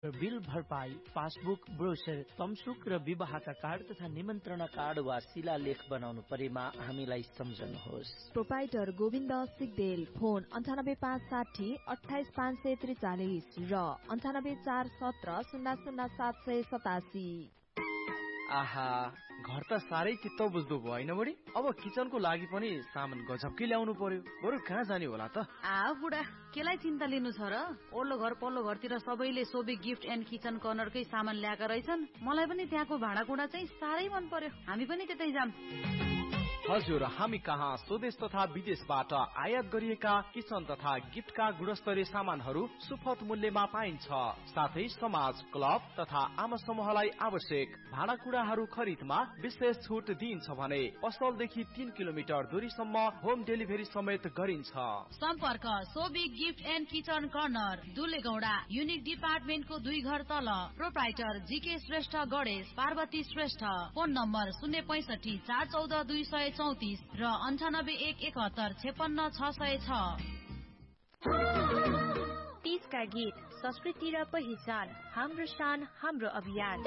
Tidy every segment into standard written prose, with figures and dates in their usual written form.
Bill भरपाई, passbook, brochure, तमसुक र विवाहका कार्ड तथा निमन्त्रण कार्ड वा शिलालेख बनाउनु परेमा हामीलाई सम्झनुहोस्। प्रोपाइटर गोविन्द सिगदेल, फोन 98560 28543 र 98417 आहा, घर त साह्रै चित्त बुझ्दो भयो होइन बढी? अब किचनको लागि पनि सामान गजबकै ल्याउनु पर्यो। बरु कहाँ जाने होला त? बुढा, केलाई चिन्ता लिनु छ र? ओल्लो घर पल्लो घरतिर सबैले सोबी गिफ्ट एन्ड किचन कर्नरकै सामान ल्याएका रहेछन्। मलाई पनि त्यहाँको भाँडाकुँडा चाहिँ साह्रै मन पर्यो। हामी पनि त्यतै जाम। हजुर, हामी कहाँ स्वदेश तथा विदेशबाट आयात गरिएका किचन तथा गिफ्टका गुणस्तरीय सामानहरू सुपथ मूल्यमा पाइन्छ। साथै समाज, क्लब तथा आमा समूहलाई आवश्यक भाँडाकुँडाहरू खरिदमा विशेष छुट दिइन्छ भने पसलदेखि 3 किलोमिटर दूरीसम्म होम डेलिभरी समेत गरिन्छ। सम्पर्क Sobi gift and kitchen corner, दुलेगौडा, unique डिपार्टमेन्टको 2 घर तल। Proprietor GK Shrestha, Ganesh Parvati Shrestha. Phone number 065 414 234 र 9811755606। 30 का गीत, संस्कृति र पहिचान, हाम्रो शान हाम्रो अभियान।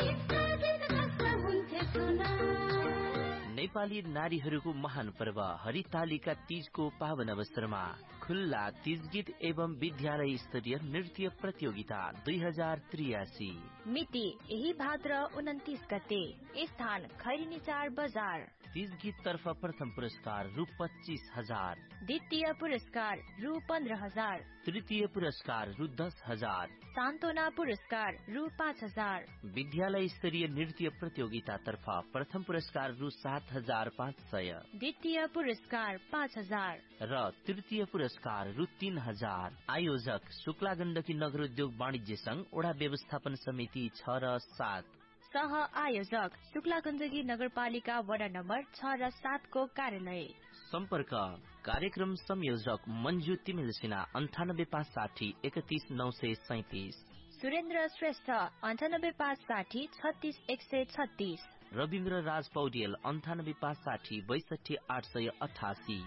नेपाली नारीहरूको महान पर्व हरितालिका तीजको पावन अवसरमा खुल्ला तीज गीत एवं विद्यालय स्तरीय नृत्य प्रतियोगिता 2083 मिति यही भाद्र 29 गते। स्थान खैरिनी 4 बजार। तीज गीत तर्फ प्रथम पुरस्कार रु 25,000, द्वितीय पुरस्कार रु 15,000, तृतीय पुरस्कार रु 10,000, सान्त्वना पुरस्कार रु 5,000। विद्यालय स्तरीय नृत्य प्रतियोगिता तर्फ प्रथम पुरस्कार रु 7,500, द्वितीय पुरस्कार 5,000 र तृतीय पुरस्कार रु 3,000। आयोजक शुक्ला गण्डकी नगर उद्योग वाणिज्य संघ, वडा व्यवस्थापन समिति 6 र 7। सह आयोजक शुक्ला गण्डकी नगरपालिका वडा नम्बर 6 र 7 को कार्यालय। सम्पर्क कार्यक्रम संयोजक मञ्जु तिमिल सिन्हा 98560 31937, सुरेन्द्र श्रेष्ठ 98560 36136, रविन्द्र राज पौडेल 98560 62888।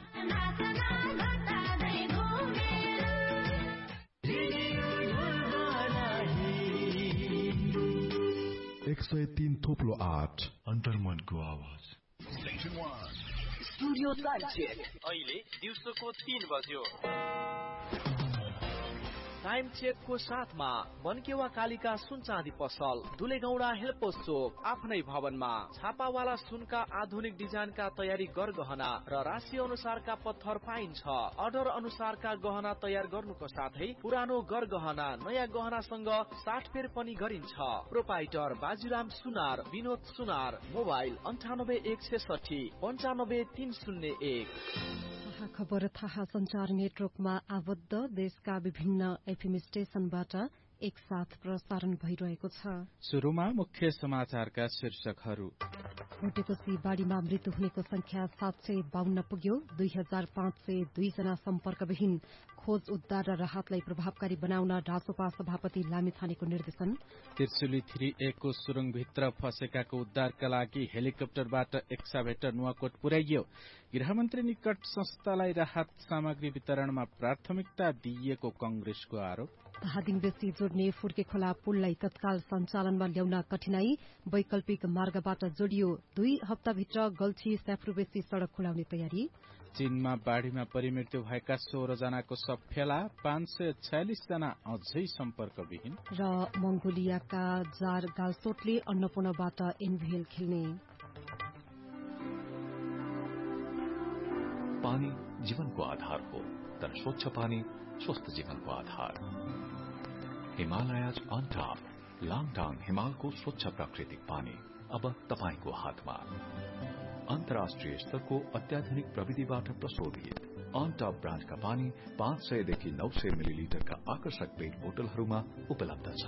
103.8 अन्तर्मनको आवाज। Studio time check. अहिले दिउँसोको 3 बज्यो। टाइम चेकको साथमा बनकेवा कालिका सुन चाँदी पसल, दुलेगौडा हेल्पोस चोक, आफ्नै भवनमा छापावाला सुनका आधुनिक डिजाइनका तयारी गरगहना र राशि अनुसारका पत्थर पाइन्छ। अर्डर अनुसारका गहना तयार गर्नुको साथै पुरानो गरगहना नयाँ गहनासँग साटफेर पनि गरिन्छ। प्रोपाइटर बाजुराम सुनार, विनोद सुनार। मोबाइल 9816 95301। खबर थाहा संचार नेटवर्कमा आबद्ध देशका विभिन्न एफएम स्टेशनबाट एकसाथ प्रसारण भइरहेको छ। सुरुमा मुख्य समाचारका शीर्षकहरू। भोटेपछि बाढ़ीमा मृत्यु हुनेको संख्या 752 पुग्यो। 2502 जना सम्पर्कविहीन। खोज उद्धार र राहतलाई प्रभावकारी बनाउन रासोपा सभापति लामिछानेको निर्देशन। त्रिशुली 3A को सुरुङभित्र फँसेकाको उद्धारका लागि हेलिकप्टरबाट एक्साभेटर नुवाकोट पुर्याइयो। गृहमन्त्री निकट संस्थालाई राहत सामग्री वितरणमा प्राथमिकता दिइएको कंग्रेसको आरोप। धादिङबेसी जोड्ने फुर्के खोला पुललाई तत्काल सञ्चालनमा ल्याउन कठिनाई। वैकल्पिक मार्गबाट जोडियो। 2 हप्ताभित्र गल्छी स्याफ्रुबेसी सड़क खुलाउने तयारी। चीनमा बाढ़ीमा परिमृत्यु भएका 16 जनाको सब फेला। 546 जना अझै सम्पर्कविहीन। र मंगोलियाका जार गालसोटले अन्नपूर्णबाट एनभीएल खेल्ने। पानी जीवनको आधार हो, तर स्वच्छ पानी स्वस्थ जीवनको आधार। हिमालयज अन टप, लाङटाङ हिमालको स्वच्छ प्राकृतिक पानी अब तपाईको हातमा। अन्तर्राष्ट्रिय स्तरको अत्याधुनिक प्रविधिबाट प्रशोधित अन टप ब्रान्डका पानी 500 देखि 900 मिलिलिटरका आकर्षक पेट बोतलहरूमा उपलब्ध छ।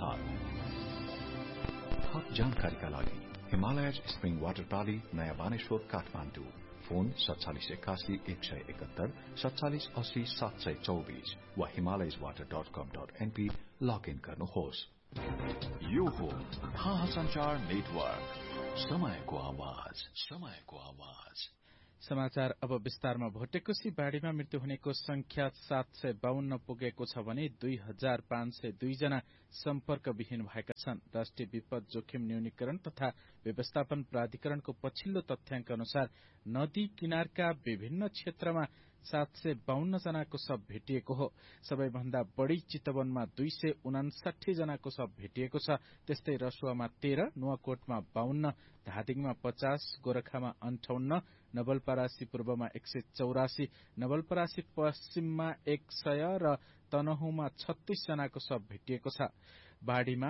थप जानकारीका लागि हिमालयज स्प्रिङ वाटर प्राली, नयाँ बानेश्वर, काठमाडौँ। फोन 4781 171 4780 724 वा himalayaswater.com.np लगइन गर्नुहोस्। यो हो थाहा संचार नेटवर्क, समयको आवाज, समयको आवाज। समाचार अब विस्तारमा। भोटेकोशी बाढ़ीमा मृत्यु हुनेको संख्या 752 पुगेको छ भने 2502 जना सम्पर्कविहीन भएका छन्। राष्ट्रिय विपद जोखिम न्यूनीकरण तथा व्यवस्थापन प्राधिकरणको पछिल्लो तथ्याङ्क अनुसार नदी किनारका विभिन्न क्षेत्रमा 752 जनाको शव भेटिएको हो। सबैभन्दा बढ़ी चितवनमा 259 जनाको शव भेटिएको छ। त्यस्तै रसुवामा 13, नुवाकोटमा 52, धादिङमा 50, गोरखामा 58, नवलपरासी पूर्वमा 184, नवलपरासी पश्चिममा 100 र तनहुमा 36 जनाको शव भेटिएको छ। बाढ़ीमा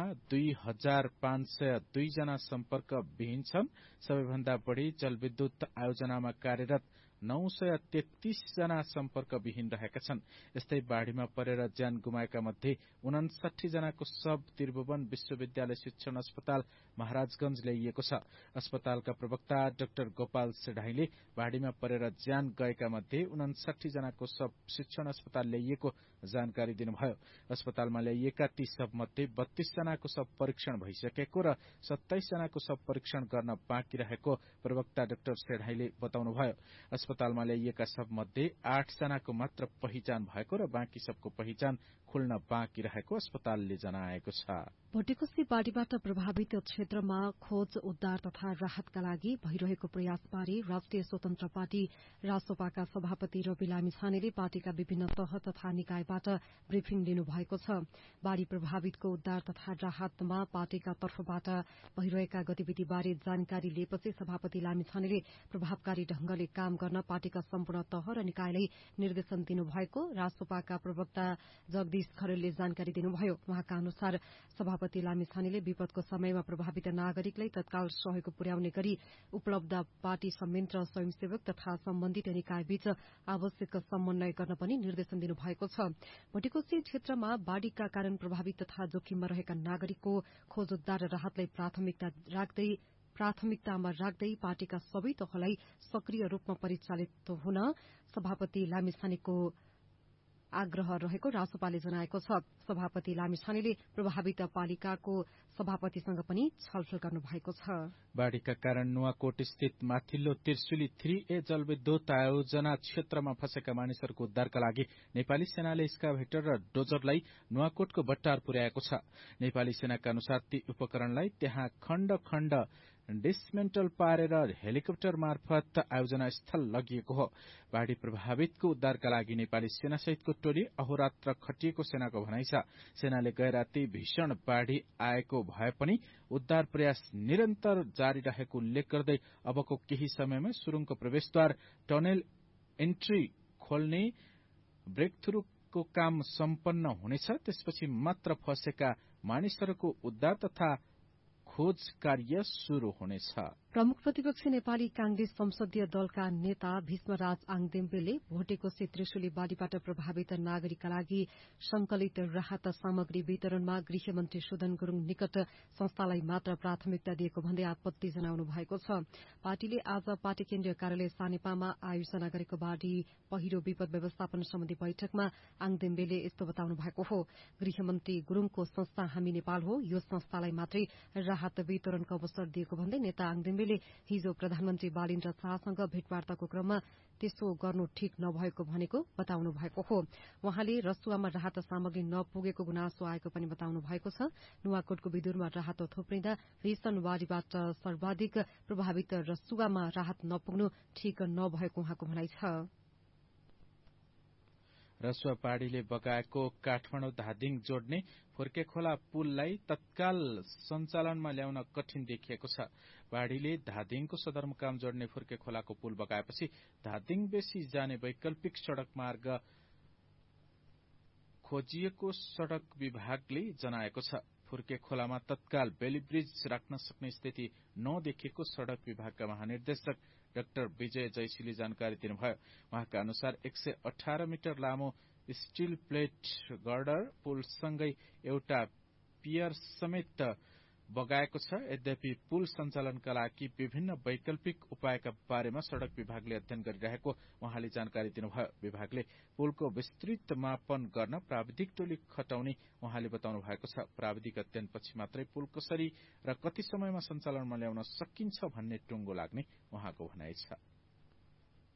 2502 जना सम्पर्कविहीन छन्। सबैभन्दा बढ़ी जलविद्युत आयोजनामा कार्यरत 933 जना सम्पर्कविहीन रहेका छन्। यस्तै बाढ़ीमा परेर ज्यान गुमाएका मध्ये 59 जनाको शव त्रिभुवन विश्वविद्यालय शिक्षण अस्पताल महाराजगंज ल्याइएको छ। अस्पतालका प्रवक्ता डाक्टर गोपाल सेढाईले बाढ़ीमा परेर ज्यान गएका मध्ये 59 जनाको शव शिक्षण अस्पताल ल्याइएको जानकारी दिनुभयो। अस्पतालमा ल्याइएका ती शव मध्ये 32 जनाको शव परीक्षण भइसकेको र 27 जनाको शव परीक्षण गर्न बाँकी रहेको प्रवक्ता डाक्टर सेढाईले बताउनुभयो। अस्पतालमा ल्याइएका शव मध्ये 8 जनाको मात्र पहिचान भएको र बाँकी सबको पहिचान खुल्न बाँकी रहेको अस्पतालले जनाएको छ। भोटेकोशी बाढ़ीबाट प्रभावित क्षेत्रमा खोज उद्धार तथा राहतका लागि भइरहेको प्रयासबारे राष्ट्रिय स्वतन्त्र पार्टी रासोपाका सभापति रवि लामिछानेले पार्टीका विभिन्न तह तथा निकायबाट ब्रिफिङ लिनुभएको छ। बाढ़ी प्रभावितको उद्धार तथा राहतमा पार्टीका तर्फबाट भइरहेका गतिविधिबारे जानकारी लिएपछि सभापति लामिछानेले प्रभावकारी ढंगले काम गर्न पार्टीका सम्पूर्ण तह र निकायलाई निर्देशन दिनुभएको रासोपाका प्रवक्ता जगदीश खरेलले जानकारी दिनुभयो। उहाँका अनुसार सभापति लामिछानेले विपदको समयमा प्रभावित नागरिकलाई तत्काल सहयोग पुर्याउने गरी उपलब्ध पार्टी संयन्त्र स्वयंसेवक तथा सम्बन्धित निकायबीच आवश्यक समन्वय गर्न पनि निर्देशन दिनुभएको छ। भोटेकोशी क्षेत्रमा बाढ़ीका कारण प्रभावित तथा जोखिममा रहेका नागरिकको खोज उद्धार र राहतलाई प्राथमिकतामा राख्दै पार्टीका सबै तहलाई सक्रिय रूपमा परिचालित हुन सभापति लामिछानेको आग्रह रहेको रासोपाले जनाएको छ। सभापति लामिछानेले प्रभावित पालिकाको सभापतिसँग पनि छलफल गर्नुभएको छ। बाढ़ीका कारण नुवाकोट स्थित माथिल्लो त्रिशुली 3A जलविद्युत आयोजना क्षेत्रमा फँसेका मानिसहरूको उद्धारका लागि नेपाली सेनाले स्काभेटर र डोजरलाई नुवाकोटको बट्टार पुर्याएको छ। नेपाली सेनाका अनुसार ती उपकरणलाई त्यहाँ खण्ड खण्ड डिसमेन्टल पारेर हेलिकप्टर मार्फत आयोजना स्थल लगिएको हो। बाढ़ी प्रभावितको उद्धारका लागि नेपाली सेनासहितको टोली अहोरात्र खटिएको सेनाको भनाइ छ। सेनाले गैराती भीषण बाढ़ी आएको भए पनि उद्धार प्रयास निरन्तर जारी रहेको उल्लेख गर्दै अबको केही समयमा सुरुङको प्रवेशद्वार टनेल एन्ट्री खोल्ने ब्रेकथ्रुको काम सम्पन्न हुनेछ। त्यसपछि मात्र फँसेका मानिसहरूको उद्धार तथा खोज कार्य शुरू हुनेछ। प्रमुख प्रतिपक्षी नेपाली कांग्रेस संसदीय दलका नेता भीष्मराज आङदेम्बेले भोटेकोशी त्रिशुली बाढ़ीबाट प्रभावित नागरिकका लागि संकलित राहत सामग्री वितरणमा गृहमन्त्री सुदन गुरूङ निकट संस्थालाई मात्र प्राथमिकता दिएको भन्दै आपत्ति जनाउनु भएको छ। पार्टीले आज पार्टी केन्द्रीय कार्यालय सानेपामा आयोजना गरेको बाढ़ी पहिरो विपद व्यवस्थापन सम्बन्धी बैठकमा आङदेम्बेले यस्तो बताउनु भएको हो। गृहमन्त्री गुरूङको संस्था हामी नेपाल हो, यो संस्थालाई मात्रै राहत वितरणको अवसर दिएको भन्दै नेता आङदेम्बेले हिजो प्रधानमन्त्री बालिन्द्र शाहसँग भेटवार्ताको क्रममा त्यसो गर्नु ठिक नभएको भनेको बताउनु भएको हो। उहाँले रसुवामा राहत सामग्री नपुगेको गुनासो आएको पनि बताउनु भएको छ। नुवाकोटको विदुरमा राहत थुप्रिँदा रिसनवारीबाट सर्वाधिक प्रभावित रसुवामा राहत नपुग्नु ठिक नभएको उहाँको भनाइ छ। रसुवा बाढ़ीले बगाएको काठमाडौँ धादिङ जोड्ने फुर्के खोला पुललाई तत्काल सञ्चालनमा ल्याउन कठिन देखिएको छ। बाढ़ीले धादिङको सदरमुकाम जोड्ने फुर्के खोलाको पुल बगाएपछि धादिङ बेसी जाने वैकल्पिक सड़क मार्ग खोजिएको सड़क विभागले जनाएको छ। फुर्के खोलामा तत्काल बेली ब्रिज राख्न सक्ने स्थिति नदेखिएको सड़क विभागका महानिर्देशक डाक्टर विजय जयशीले जानकारी दिनुभयो। उहाँका अनुसार 118 मिटर लामो स्टील प्लेट गर्डर पुलसँगै एउटा पियर समेत बगाएको छ। यद्यपि पुल सञ्चालनका लागि विभिन्न वैकल्पिक उपायका बारेमा सड़क विभागले अध्ययन गरिरहेको उहाँले जानकारी दिनुभयो। विभागले पुलको विस्तृत मापन गर्न प्राविधिक टोली खटाउने उहाँले बताउनु भएको छ। प्राविधिक अध्ययनपछि मात्रै पुल कसरी र कति समयमा सञ्चालनमा ल्याउन सकिन्छ भन्ने टुङ्गो लाग्ने उहाँको भनाइ छ।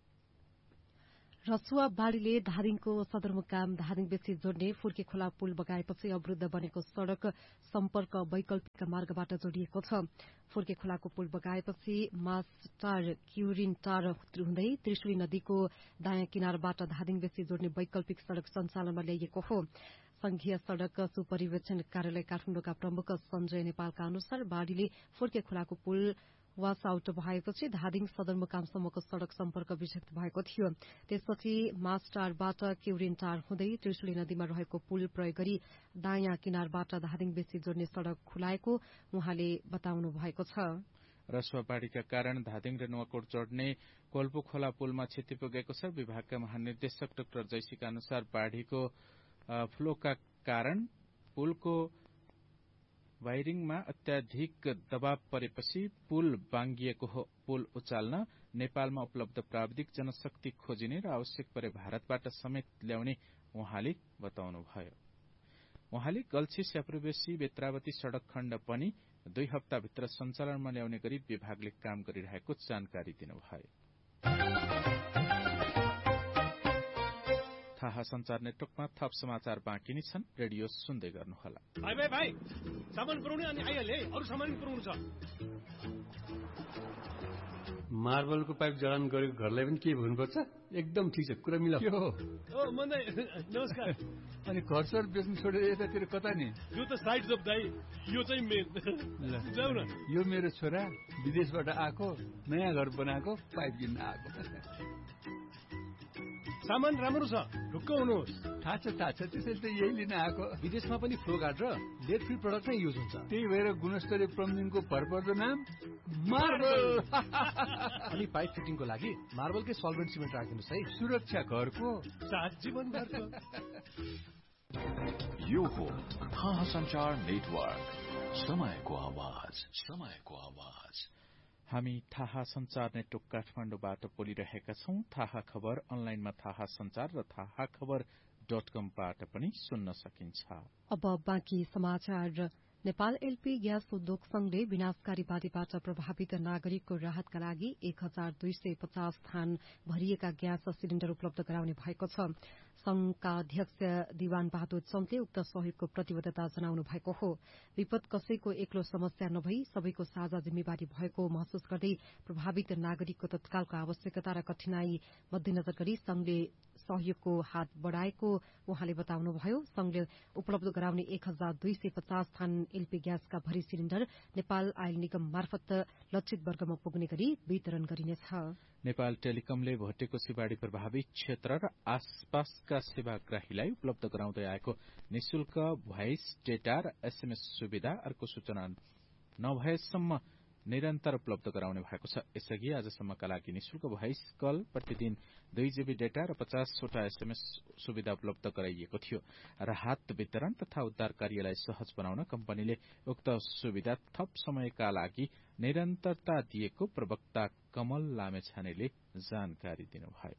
रसुवा बाढीले धादिङको सदरमुकाम धादिङ बेसी जोड्ने फुर्के खोला पुल बगाएपछि अवरुद्ध बनेको सड़क सम्पर्क वैकल्पिक मार्गबाट जोडिएको छ। फुर्के खोलाको पुल बगाएपछि मास्टार क्युरिनटार हुँदै त्रिशुली नदीको दायाँ किनारबाट धादिङ बेसी जोड्ने वैकल्पिक सड़क सञ्चालनमा ल्याइएको हो। संघीय सड़क सुपरिवेक्षण कार्यालय काठमाडौँका प्रमुख सञ्जय नेपालका अनुसार बाढीले फुर्के खोलाको पुल वास आउट भएपछि धादिङ सदरमुकामसम्मको सड़क सम्पर्क विक्षेपित भएको थियो। त्यसपछि मास्टारबाट क्युरिनटार हुँदै त्रिशुली नदीमा रहेको पुल प्रयोग गरी दायाँ किनारबाट धादिङ बेसी जोड्ने सड़क खुलाएको उहाँले बताउनु भएको छ। रसुवा बाढ़ीका कारण धादिङ र नुवाकोट जोड्ने कोल्पो खोला पुलमा क्षति पुगेको छ। विभागका महानिर्देशक डाक्टर जैसीका अनुसार बाढ़ीको फ्लोका कारण पुलको वायरिङमा अत्याधिक दबाव परेपछि पुल बाङ्गिएको हो। पुल उचाल्न नेपालमा उपलब्ध प्राविधिक जनशक्ति खोजिने र आवश्यक परे भारतबाट समेत ल्याउने उहाँले बताउनुभयो। उहाँले गल्छी स्याप्रुबेसी बेत्रावती सड़क खण्ड पनि 2 हप्ताभित्र सञ्चालनमा ल्याउने गरी विभागले काम गरिरहेको जानकारी दिनुभयो। थाहा संचार नेटवर्कमा थप समाचार बाँकी नै छन्। रेडियो सुन्दै गर्नुहोला। भाइ सामान पुराउने अनि आइहाले अरु सामान पुराउनु छ। मार्बलको पाइप जडान गरेको घरलाई पनि के भन्नुपर्छ? एकदम ठीक छ, कुरा मिलाऊ। के हो? ओ मन्दै नमस्कार। अनि घर सर बेच्नु छोडेर यतातिर कता नि? यो त साइड जब दाइ, यो चाहिँ मेन। जाऊ न। यो मेरो छोरा विदेशबाट आएको नयाँ घर बनाएको पाइप किन्न आएको। सामान राम्रो छ, ढुक्क हुनुहोस्। थाहा छ त्यसैले त यही लिन आएको। विदेशमा पनि फ्लो गार्ड र लेड फ्री प्रडक्ट नै युज हुन्छ। त्यही भएर गुणस्तरीय प्लम्बिङको भरपर्दो नाम मार्बल। अनि पाइप फिटिङको लागि मार्बलकै सल्भेन्ट सिमेन्ट राखिदिनुहोस् है। सुरक्षा घरको साथ जीवन घरको। यो हो थाहा संचार नेटवर्क, समयको आवाज, समयको आवाज। हामी थाहा संचार नेटवर्क काठमाडौँबाट बोलिरहेका छौं। थाहा खबर अनलाइनमा थाहा संचार र थाहा खबर.com-बाट पनि सुन्न सकिन्छ। अब बाँकी समाचार। नेपाल एलपी ग्यास उद्योग संघले विनाशकारी बाढीबाट प्रभावित नागरिकको राहतका लागि 1250 स्थान भरिएका ग्यास सिलिण्डर उपलब्ध गराउने भएको छ। संघका अध्यक्ष दिवान बहादुर चन्दले उक्त सहयोगको प्रतिबद्धता जनाउनु भएको हो। विपद कसैको एक्लो समस्या नभई सबैको साझा जिम्मेवारी भएको महसुस गर्दै प्रभावित नागरिकको तत्कालको आवश्यकता र कठिनाई मध्यनजर गरी संघले सहयोगको हात बढ़ाएको उहाँले बताउनुभयो। संघले उपलब्ध गराउने 1250 स्थान एलपी ग्यासका भरी सिलिण्डर नेपाल आयल निगम मार्फत लक्षित वर्गमा पुग्ने गरी वितरण गरिनेछ। नेपाल टेलिकमले भोटेकोशी बाढ़ी प्रभावित क्षेत्र र आसपासका सेवाग्राहीलाई उपलब्ध गराउँदै आएको निशुल्क भोइस डेटा र एसएमएस सुविधा अर्को सूचना नभएसम्म निरन्तर उपलब्ध गराउने भएको छ। यसअघि आजसम्मका लागि निशुल्क भोइस कल प्रतिदिन 2 GB डेटा र 50 वटा एसएमएस सुविधा उपलब्ध गराइएको थियो। राहत वितरण तथा उद्धार कार्यलाई सहज बनाउन कम्पनीले उक्त सुविधा थप समयका लागि निरन्तरता दिएको प्रवक्ता कमल लामेछानेले जानकारी दिनुभयो।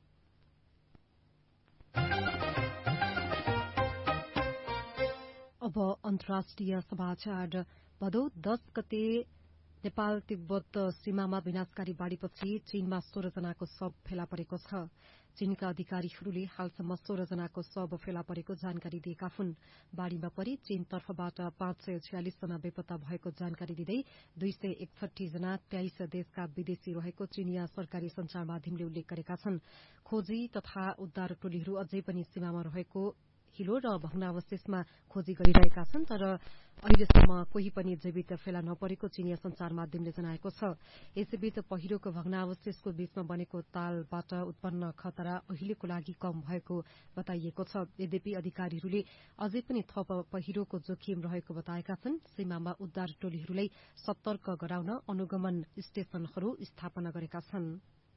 अब अन्तर्राष्ट्रिय समाचार। भदौ 10 गते नेपाल तिब्बत सीमामा विनाशकारी बाढ़ीपछि चीनमा 16 जनाको शव फेला परेको छ। चीनका अधिकारीहरूले हालसम्म 16 जनाको शव फेला परेको जानकारी दिएका हुन्। बाढ़ीमा परि चीन तर्फबाट 546 जना बेपत्ता भएको जानकारी दिँदै 261 जना 23 देशका विदेशी रहेको चीनिया सरकारी संचार माध्यमले उल्लेख गरेका छन्। खोजी तथा उद्धार टोलीहरू अझै पनि सीमामा रहेको हिलो र भग्नावशेषमा खोजी गरिरहेका छन्, तर अहिलेसम्म कोही पनि जीवित फेला नपरेको चीनिया संचार माध्यमले जनाएको छ। यसैबीच पहिरोको भग्नावशेषको बीचमा बनेको तालबाट उत्पन्न खतरा अहिलेको लागि कम भएको बताइएको छ। यद्यपि अधिकारीहरूले अझै पनि थप पहिरोको जोखिम रहेको बताएका छन्। सीमामा उद्धार टोलीहरूलाई सतर्क गराउन अनुगमन स्टेशनहरू स्थापना गरेका छन्।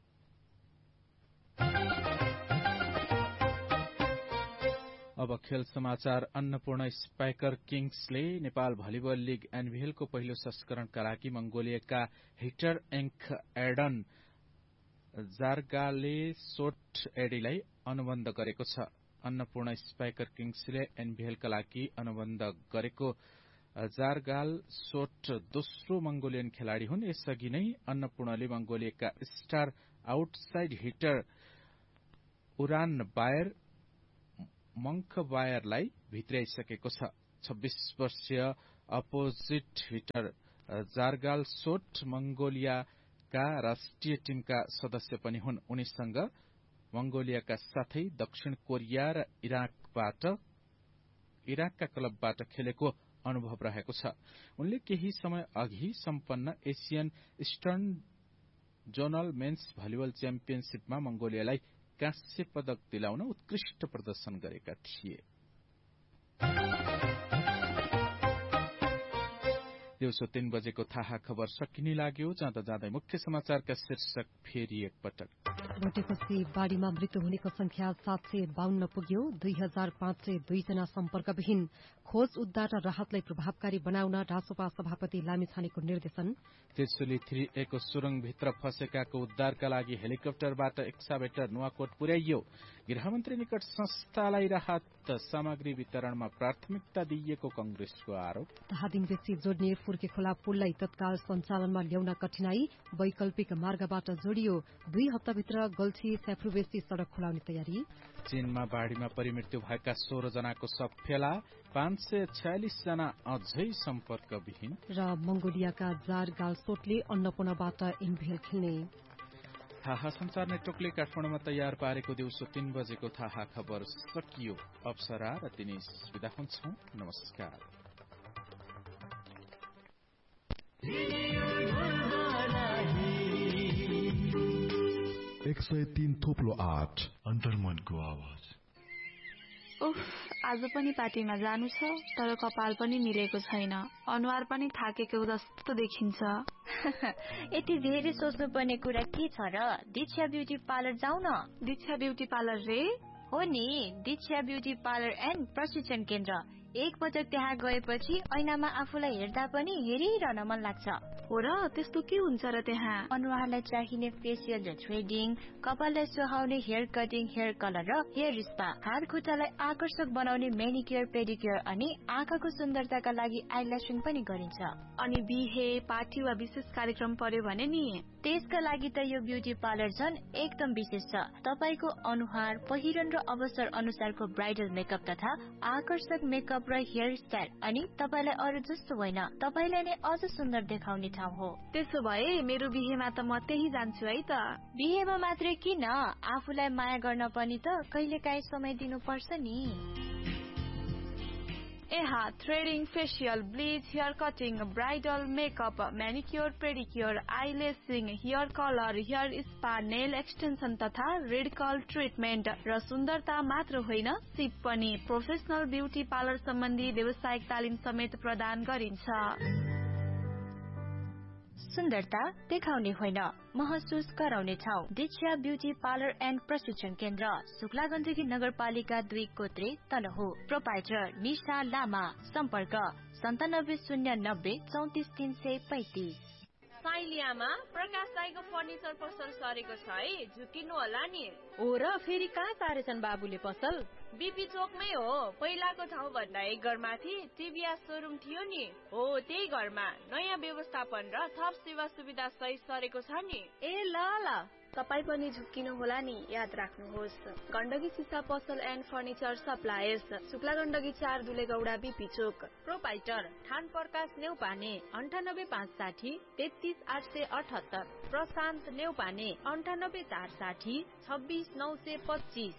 अब खेल समाचार। Annapurna spiker किङ्सले Nepal volleyball league एनभीएलको पहिलो संस्करणका लागि मंगोलियाका हिटर एङ्क एडन जार्गाले सोट एडीलाई अनुबन्ध गरेको छ। अन्नपूर्ण स्पाइकर किङ्सले एनभीएलका लागि अनुबन्ध गरेको जार्गाल सोट दोस्रो मंगोलियन खेलाड़ी हुन्। यसअघि नै अन्नपूर्णले मंगोलियाका star outside heater उरान buyer monk बायरलाई भित्र्याइसकेको छ। 26 वर्षीय अपोजिट हिटर जार्गाल सोट मंगोलियाका राष्ट्रिय टीमका सदस्य पनि हुन्। उनीसँग मंगोलियाका साथै दक्षिण कोरिया र इराकका क्लबबाट खेलेको अनुभव रहेको छ। उनले केही समय अघि सम्पन्न Asian eastern zonal men's volleyball च्याम्पियनशीपमा मंगोलियालाई काँस्य पदक दिलाउन उत्कृष्ट प्रदर्शन गरेका थिए। दिउँसो 3 बजेको थाहा खबर सकिने लाग्यो। जाँदा जाँदै मुख्य समाचारका शीर्षक फेरि एकपटक। भोटेपछि बाढ़ीमा मृत्यु हुनेको संख्या 752 पुग्यो। 2502 जना सम्पर्कविहीन। खोज उद्धार र राहतलाई प्रभावकारी बनाउन रासोपा सभापति लामिछानेको निर्देशन। त्रिशुली 3A को सुरुङभित्र फँसेकाको उद्धारका लागि हेलिकप्टरबाट एक्साभेटर नुवाकोट पुर्याइयो। गृहमन्त्री निकट संस्थालाई राहत सामग्री वितरणमा प्राथमिकता दिइएको कंग्रेसको आरोप। 10 दिनपछि जोड्ने फुर्के खोला पुललाई तत्काल सञ्चालनमा ल्याउन कठिनाई। वैकल्पिक मार्गबाट जोडियो। 2 हप्ताभित्र गल्छी स्याफ्रुबेसी सड़क खोलाउने तयारी। चीनमा बाढ़ीमा परिमृत्यु भएका 16 जनाको सब फेला। 546 जना अझै सम्पर्कविहीन। र मंगोलियाका जार्गाल सोटले अन्नपूर्णबाट इन्भेल खेल्ने। थाहा संचार नेटवर्कले काठमाडौँमा तयार पारेको दिउँसो 3 बजेको थाहा खबर सकियो। अप्सरा र दिनेश विदा हुन्छौं। नमस्कार। 103 थोप्लो 8 अन्तर्मनको आवाज। उफ, आज पनि पार्टीमा जानु छ, तर कपाल पनि मिलेको छैन। अनुहार पनि थाकेको जस्तो देखिन्छ। यति धेरै सोच्नुपर्ने कुरा के छ र? दीक्षा ब्युटी पार्लर जाऊ न। दीक्षा ब्युटी पार्लर रे? हो नि, दीक्षा ब्युटी पार्लर एन्ड प्रशिक्षण केन्द्र। एक पटक त्यहाँ गएपछि ऐनामा आफूलाई हेर्दा पनि हेरिरहन मन लाग्छ। हो र? त्यस्तो के हुन्छ र त्यहाँ? अनुहारलाई चाहिने फेसियल र थ्रेडिङ, कपाललाई सुहाउने हेयर कटिङ, हेयर कलर र हेयर स्पा, हात खुट्टालाई आकर्षक बनाउने मेनिक्योर पेडिक्योर अनि आँखाको सुन्दरताका लागि आइल्यासिङ पनि गरिन्छ। अनि बिहे, पार्टी वा विशेष कार्यक्रम पर्यो भने नि त्यसका लागि त यो ब्युटी पार्लर झन् एकदम विशेष छ। तपाईको अनुहार, पहिरन र अवसर अनुसारको ब्राइडल मेकअप तथा आकर्षक मेकअप र हेयर स्टाइल अनि तपाईलाई अरू जस्तो होइन, तपाईलाई नै अझ सुन्दर देखाउने ठाउँ हो। त्यसो भए मेरो बिहेमा त म त्यही जान्छु है त। बिहेमा मात्रै किन, आफूलाई माया गर्न पनि त कहिलेकाहीँ समय दिनुपर्छ नि। यहाँ threading, facial, bleach, hair cutting, bridal makeup, म्यानिक्योर pedicure, आइलेसिङ, hair colour, hair spa, nail extension तथा रेड कर्ल ट्रिटमेन्ट र सुन्दरता मात्र होइन, सिप पनि। प्रोफेसनल ब्युटी पार्लर सम्बन्धी व्यावसायिक तालिम समेत प्रदान गरिन्छ। सुन्दरता देखाउने होइन, महसुस गराउने ठाउँ। दीक्षा ब्युटी पार्लर एन्ड प्रशिक्षण केन्द्र, शुक्लागण्डकी नगरपालिका 2 कोत्रे तनहु। प्रोपाइटर निशा लामा। सम्पर्क 9709 34335। साइलियामा प्रकाश दाइको फर्निचर पसल सरेको छ है, झुकिनु होला नि। हो र? फेरि कहाँ सारेछन् बाबुले पसल? बीपी चोकमै हो। पहिलाको ठाउँ भन्दा एक घरमाथि टिभीएस सोरुम थियो नि, हो त्यही घरमा नयाँ व्यवस्थापन र थप सेवा सुविधा सहित सरेको छ नि। ए ल ल, तपाई पनि झुक्किनु होला नि, याद राख्नुहोस्। गण्डकी सिसा पसल and furniture suppliers, Shukla Gandaki 4 दुलेगौडा BP Chowk. Proprietor ठान प्रकाश नेउपाने 98560 33878। प्रशान्त नेउपाने 98460 26925।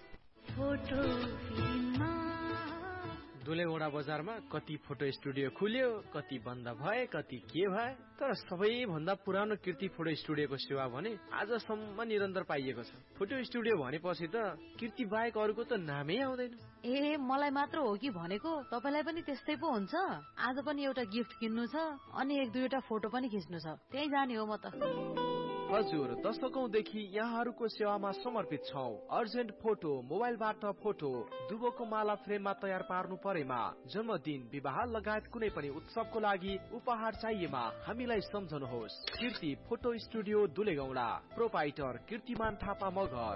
दुलेगौडा बजारमा कति फोटो स्टुडियो खुल्यो, कति बन्द भए, कति के भए, तर सबैभन्दा पुरानो कीर्ति फोटो स्टुडियोको सेवा भने आजसम्म निरन्तर पाइएको छ। फोटो स्टुडियो भनेपछि त कीर्ति बाहेक अरूको त नामै आउँदैन। ए, मलाई मात्र हो कि भनेको? तपाईलाई पनि त्यस्तै पो हुन्छ? आज पनि एउटा गिफ्ट किन्नु छ अनि 1-2वटा फोटो पनि खिच्नु छ, त्यही जाने हो म त। हजुर, दशकौंदेखि यहाँहरूको सेवामा समर्पित छौं। अर्जेन्ट फोटो, मोबाइलबाट फोटो, दुबोको माला फ्रेममा तयार पार्नु परेमा, जन्मदिन, विवाह लगायत कुनै पनि उत्सवको लागि उपहार चाहिएमा हामीलाई सम्झनुहोस्। कीर्ति फोटो स्टुडियो दुलेगौडा। प्रोपाइटर कीर्तिमान थापा मगर।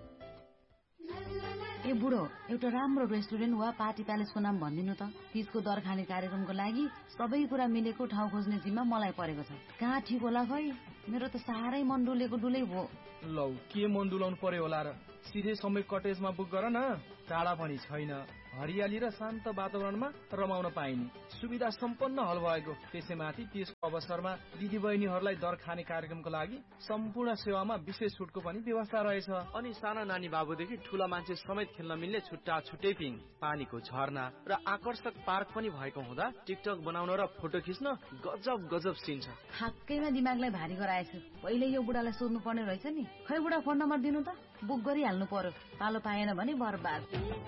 ए बुढो, एउटा राम्रो रेस्टुरेन्ट वा पार्टी प्यालेसको नाम भनिदिनु त। तीजको दर खाने कार्यक्रमको लागि सबै कुरा मिलेको ठाउँ खोज्ने जिम्मा मलाई परेको छ। कहाँ ठिक होला खै? मेरो त साह्रै मन डुलेको डुलै भयो। लौ के मन डुलाउनु पर्यो होला र, सिधै समय कटेजमा बुक गर न। टाढा पनि छैन, हरियाली र शान्त वातावरणमा रमाउन पाइने सुविधा सम्पन्न हल भएको। त्यसैमाथि त्यसको अवसरमा दिदीबहिनीहरूलाई दर खाने कार्यक्रमको लागि सम्पूर्ण सेवामा विशेष छुटको पनि व्यवस्था रहेछ। अनि साना नानी बाबुदेखि ठूला मान्छे समेत खेल्न मिल्ने छुट्टा छुट्टै पिङ, पानीको झरना र आकर्षक पार्क पनि भएको हुँदा टिकटक बनाउन र फोटो खिच्न गजब गजब सीन छ। ठ्याक्कैमा दिमागलाई भारी गराएछु। पहिले यो बुढालाई सोध्नु पर्ने रहेछ नि। खै बुढा फोन नम्बर दिनु त, बुक गरिहाल्नु पर्यो। पालो पाएन भने बर्बाद।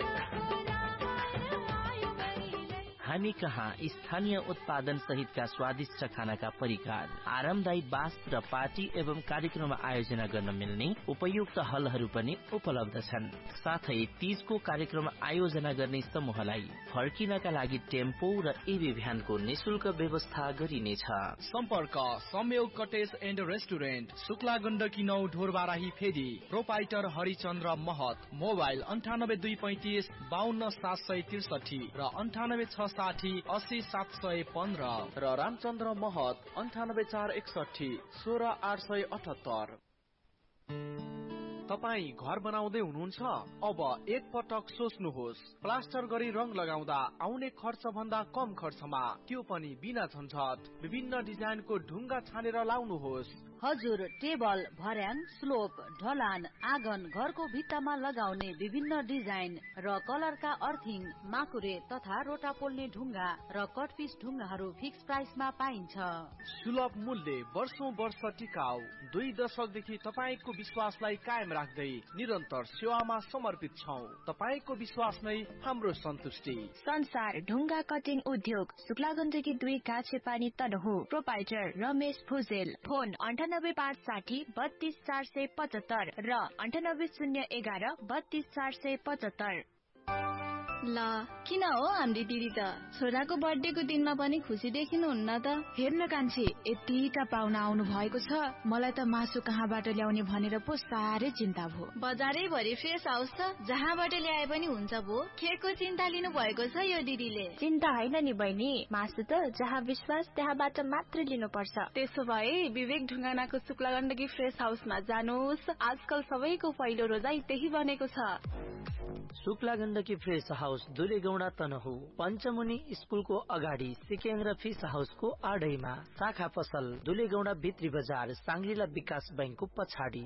हामी कहाँ स्थानीय उत्पादन सहितका स्वादिष्ट खानाका परिकार, आरामदायी बास र पार्टी एवं कार्यक्रम आयोजना गर्न मिल्ने उपयुक्त हलहरू पनि उपलब्ध छन्। साथै तीजको कार्यक्रम आयोजना गर्ने समूहलाई फर्किनका लागि टेम्पो र एबी भ्यानको निशुल्क व्यवस्था गरिनेछ। सम्पर्क संयोग cottage and restaurant, Shukla Gandaki 9 Dhorbarahi फेदी। प्रोपाइटर हरिचन्द्र महत। मोबाइल 9825 52 763 र 9860 80 715 र रामचन्द्र महत 9841 16 878। तपाई घर बनाउँदै हुनुहुन्छ? अब एक पटक सोच्नुहोस्। प्लास्टर गरी रङ लगाउँदा आउने खर्च भन्दा कम खर्चमा, त्यो पनि बिना झन्झट। विभिन्न डिजाइनको ढुङ्गा छानेर लाउनुहोस्। हजुर, टेबल, भर्याङ, स्लोप, ढलान, आँगन, घरको भित्तामा लगाउने विभिन्न डिजाइन र कलरका अर्थिङ, माकुरे तथा रोटा पोल्ने ढुङ्गा र कटपिस ढुङ्गाहरू फिक्स प्राइसमा पाइन्छ। सुलभ मूल्य, वर्षौं वर्ष टिकाउ। 2 दशकदेखि तपाईको विश्वासलाई कायम राख्दै निरन्तर सेवामा समर्पित छौं। तपाईको विश्वास नै हाम्रो सन्तुष्टि। संसार ढुङ्गा कटिङ उद्योग, शुक्लागण्डकी 2 काछेपानी तनहु। प्रोपाइटर रमेश भुजेल। फोन 9856 32 475 र 9801 32 475। ल किन हो हाम्री दिदी त छोराको बर्थडेको दिनमा पनि खुसी देखिनुहुन्न त? हेर्न कान्छी, यतिका पाहुना आउनु भएको छ, मलाई त मासु कहाँबाट ल्याउने भनेर पो साह्रै चिन्ता भयो। बजारै भरि फ्रेस हाउस छ, जहाँबाट ल्याए पनि हुन्छ भो। केको चिन्ता लिनु भएको छ यो दिदीले? चिन्ता होइन नि बहिनी, मासु त जहाँ विश्वास त्यहाँबाट मात्र लिनुपर्छ। त्यसो भए विवेक ढुङ्गानाको शुक्लागण्डकी फ्रेस हाउसमा जानुहोस्। आजकल सबैको पहिलो रोजाइ त्यही बनेको छ। Shukla Gandaki fresh house, दुलेगौडा Tanahun. पञ्चमुनि स्कुलको अगाडि सिकेन्द्र फिस हाउसको आडैमा। शाखा पसल दुलेगौडा भित्री बजार, सांग्रिला विकास बैंकको पछाडि।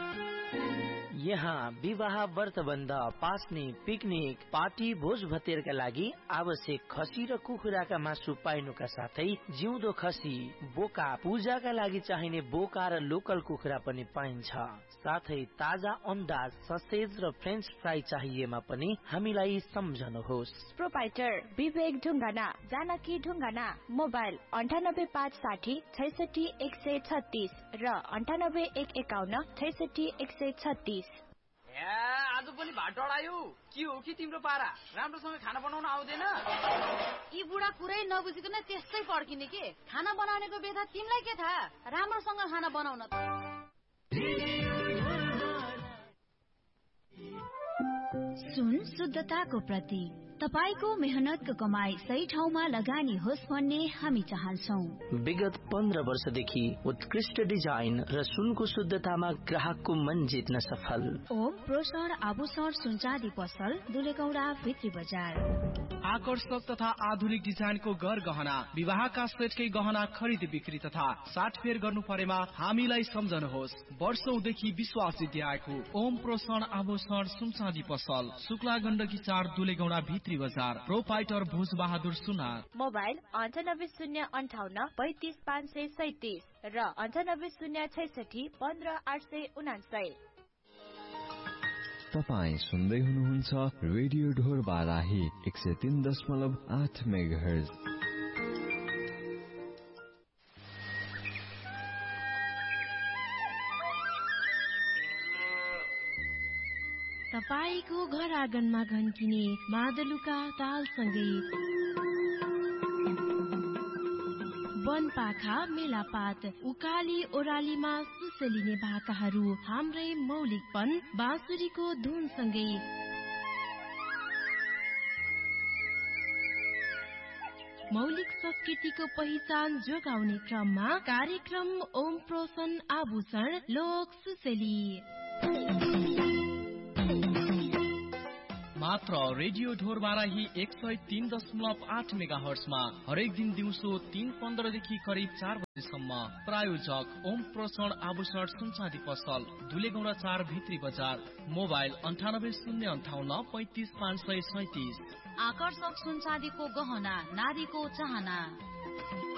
यहाँ विवाह, व्रतबन्ध, पास्ने, पिकनिक, पार्टी, भोज भतेरका लागि आवश्यक खसी र कुखुराका मासु पाइनुका साथै जिउँदो खसी, बोका, पूजाका लागि चाहिने बोका र लोकल कुखुरा पनि पाइन्छ। साथै ताजा अन्डा, ससेज र फ्रेन्च फ्राई चाहिएमा पनि हामीलाई सम्झनुहोस्। प्रोपाइटर विवेक ढुङ्गाना, जानकी ढुङ्गाना। मोबाइल 9856 66 136 र 9851 66 136। आज पनि भात डढायो। के हो कि तिम्रो पारा? राम्रोसँग खाना बनाउन आउँदैन? यी बुढा कुरै नबुझिकन त्यस्तै पड्किने के? खाना बनाउनेको बेथा तिमीलाई के थाहा? राम्रोसँग खाना बनाउन त। सुन शुद्धताको प्रतीक। तपाईको मेहनतको कमाई सही ठाउँमा लगानी होस् भन्ने हामी चाहन्छौं। विगत 15 वर्षदेखि उत्कृष्ट डिजाइन र सुनको शुद्धतामा ग्राहकको मन जित्न सफल। ओम प्रोसर आभूषण सुनचाँदी पसल, दुलेगौडा भित्री बजार। आकर्षक तथा आधुनिक डिजाइनको घर गहना, विवाहका सेटकै गहना खरिद बिक्री तथा साटफेर गर्नु परेमा हामीलाई सम्झनुहोस्। वर्षौंदेखि विश्वास जित्याएको ओम प्रोसर आभूषण सुनचाँदी पसल, शुक्ला गण्डकी 4 दुलेगौडा भित्री बजार। प्रोपाइटर भोज बहादुर सुनार। मोबाइल 9808 35 537 र 9806 15 879। तपाईँ सुन्दै हुनुहुन्छ रेडियो ढोर बाराही 103.8 मेगाहर्ज। तपाईको घर आँगनमा घन्किने मादलुका तालसँगै वनपाखा, मेलापात, उकाली ओरालीमा सुसलिने भाकाहरू हाम्रै मौलिकपन बाँसुरीको धुनसँगै मौलिक संस्कृतिको पहिचान जोगाउने क्रममा कार्यक्रम ओम प्रोसन आभूषण लोक सुसेली मात्र रेडियो ढोरबाराही 103.8 मेगाहर्ट्जमा हरेक दिन दिउँसो 3:15 देखि करिब 4 बजेसम्म। प्रायोजक ओम प्रोसन आभूषण सुनचाँदी पसल दुलेगौडा 4 भित्री बजार। मोबाइल 9805 35537। आकर्षक सुनचाँदीको गहना, नारीको चाहना।